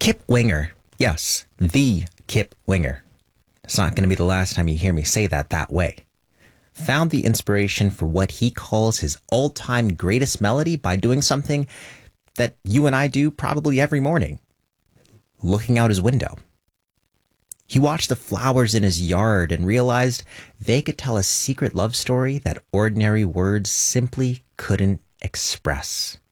Kip Winger. Yes, the Kip Winger. It's not going to be the last time you hear me say that way. Found the inspiration for what he calls his all-time greatest melody by doing something that you and I do probably every morning. Looking out his window. He watched the flowers in his yard and realized they could tell a secret love story that ordinary words simply couldn't express.